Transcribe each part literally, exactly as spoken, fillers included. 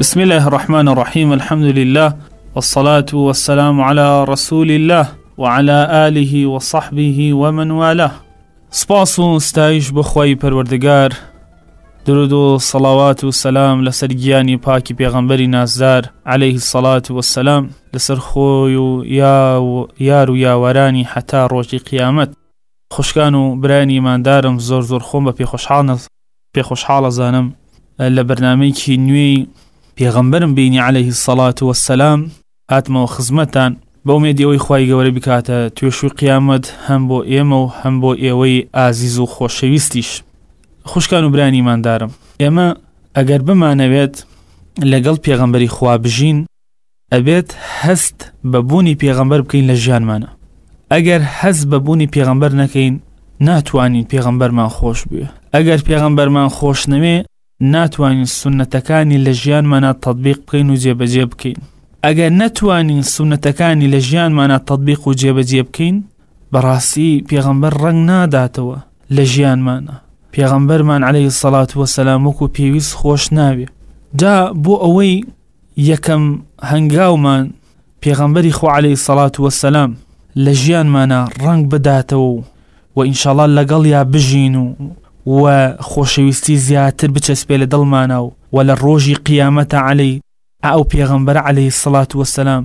بسم الله الرحمن الرحيم الحمد لله والصلاة والسلام على رسول الله وعلى آله وصحبه ومن والاه. سپاس و ستایش بخوای پروردگار، درود و صلوات و سلام لسر گیانی پاکی پیغمبری نازدار علیه الصلاة والسلام، لسر خوی و یا و یار و یاورانی حتا روزی قیامت. خوشکان و برانی ایماندارم، زور زور خوم با پی خوشحال پی خوشحال زانم لبرنامه‌ای که نوی پیغمبرم بینی علیه الصلاة والسلام هاتم و خزمتان با امیدی اوی خواهی گوره بکاته تویشوی قیامت هم با ایم و هم با ایوی عزیز و خوشویستیش. خوشکان و برانی ایماندارم، اما اگر بمانوید لگل پیغمبری خواه بجین، ابید هست ببونی پیغمبر بکین لجیان مانا. اگر هست ببونی پیغمبر نکین، ناتوانین پیغمبر من خوش بیه. اگر پیغمبر من خوش نمی، ناتوانین سنتکانی لجیان مانا تطبیق بکین و جیب جیب بکین. اگر نتوانین سنتکانی لجیان مانا تطبیق و جیب جیب بکین، براسی پیغمبر رنگ ناداتوا لجیان مانا. پیغمبر من علیه الصلاة والسلام وکو پیویس خوش نابی. جا بو اوی یکم هنگاو من پیغمبری خو علیه الصلاة والسلام لجیان مانا رنگ بداتو و انشاءالله لگل یا بجینو و خوشویستی زیادتر بچسبه لدل ماناو و لروجی قیامت علی او پیغمبر علیه الصلاة والسلام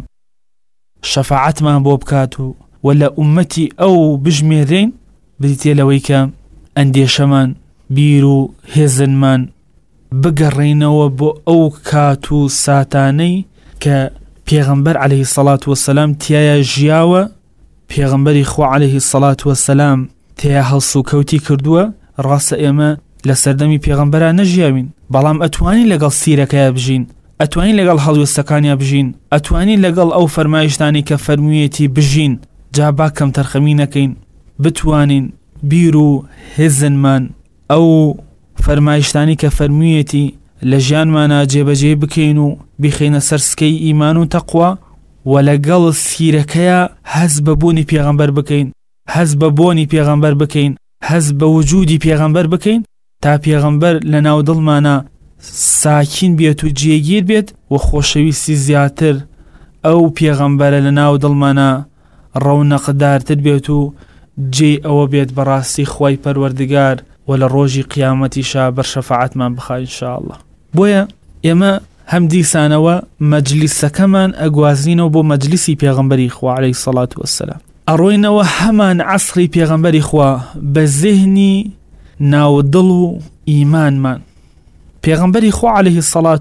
شفاعت من بوبکاتو ولا امتی او بجمیرین بدیتی لوی که اندیشمان بیرو هزنمان بگرینو بو او کاتو ساتانی که پیغمبر علیه الصلاة والسلام تیایا جیاوه، پیغمبری خو علیه الصلاة والسلام تیا هلسو کوتی کردوه. راس ایمه لسردمی پیغمبره نجیاوین، بلام اتوانی لگل سیرکه بجین، اتوانی لگل حلوستکانی بجین، اتوانی لگل او فرمایشتانی که فرمویتی بجین. جابا کم ترخمی نکین، بتوانین بیرو هزن من او فرمایشتانی که فرمویتی لجیان مانا جیب جیب بکینو بخین سرسکی ایمان و تقوی و لگل سیرکه هز ببونی پیغمبر بکین، هز ببونی پیغمبر بکین، هز بوجودی پیغمبر بکین تا پیغمبر لناو دل مانا ساکین بیت و جیگیر بیت و خوشویستی زیادتر او پیغمبر لناو دل مانا رونق دارتر بیت و جی او بیت براستی خواهی پروردگار ولا روجی قیامتی شا بر شفاعت من بخواه انشاءالله. بویا اما هم دیسانوا مجلس کمان اگوازینو بو مجلسی پیغمبری خواه علیه الصلاة والسلام. اروینو همان عصری پیغمبری خواه بذهنی ناو دلو ایمان من. پیغمبری خواه علیه الصلاة